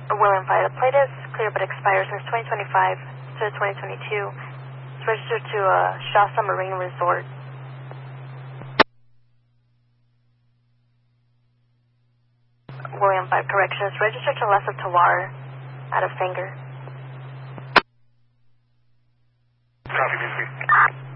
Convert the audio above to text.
William 5, the plate is clear but expires since 2025 to 2022. It's registered to Shasta Marine Resort. William 5, correction. It's registered to Lessa Tawar out of Sanger. Copy,